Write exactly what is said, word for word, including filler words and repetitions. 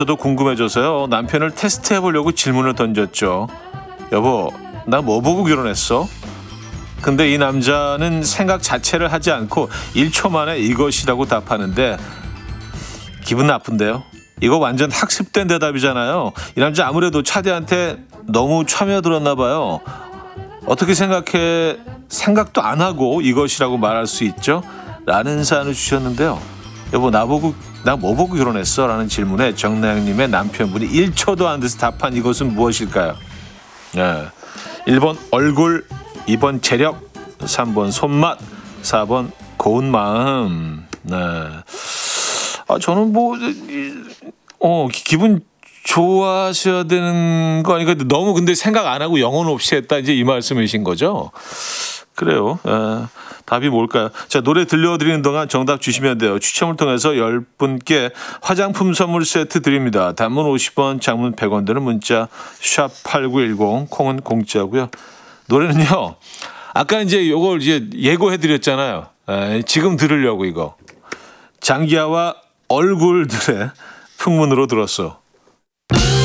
저도 궁금해져서요. 남편을 테스트해보려고 질문을 던졌죠. 여보, 나 뭐 보고 결혼했어? 근데 이 남자는 생각 자체를 하지 않고 일 초 만에 이것이라고 답하는데 기분 나쁜데요. 이거 완전 학습된 대답이잖아요. 이 남자 아무래도 차디한테 너무 참여들었나 봐요. 어떻게 생각해? 생각도 안 하고 이것이라고 말할 수 있죠? 라는 사연을 주셨는데요. 여보, 나보고 나 뭐 보고 결혼했어? 라는 질문에 정나영님의 남편분이 일 초도 안 돼서 답한 이것은 무엇일까요? 네. 일 번 얼굴, 이 번 재력, 삼 번 손맛, 사 번 고운 마음. 네. 아, 저는 뭐, 어, 기분 좋아하셔야 되는 거 아니까 너무 근데 생각 안 하고 영혼 없이 했다. 이제 이 말씀이신 거죠? 그래요. 에, 답이 뭘까요? 자, 노래 들려드리는 동안 정답 주시면 돼요. 추첨을 통해서 열 분께 화장품 선물 세트 드립니다. 단문 오십 원, 장문 백 원 되는 문자 샵 팔구일공, 콩은 공짜고요. 노래는요. 아까 이제 요걸 이제 예고해드렸잖아요. 에, 지금 들으려고 이거. 장기하와 얼굴들의 풍문으로 들었어.